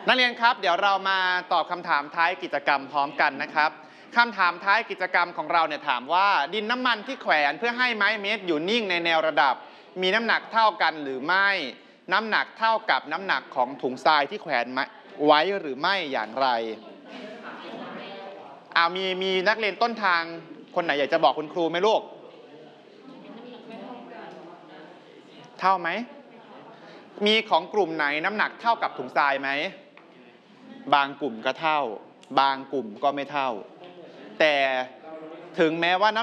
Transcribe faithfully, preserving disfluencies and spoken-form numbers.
นักเรียนครับเดี๋ยวเรามาตอบคำถามท้ายกิจกรรมพร้อมกันนะครับคำถามท้ายกิจกรรมของเราเนี่ยถามว่าดินน้ำมันที่แขวนเพื่อให้ไม้เมตรอยู่นิ่งในแนวระดับมีน้ำหนักเท่ากันหรือไม่น้ำหนักเท่ากับน้ำหนักของถุงทรายที่แขวนไว้หรือไม่อย่างไรอ่ามีมีนักเรียนต้นทางคนไหนอยากจะบอกคุณครูไหมลูกเท่าไหมมีของกลุ่มไหนน้ำหนักเท่ากับถุงทรายไหมบางกลุ่มก็เท่าบางกลุ่มก็ไม่เท่าแต่ถึงแม้ว่า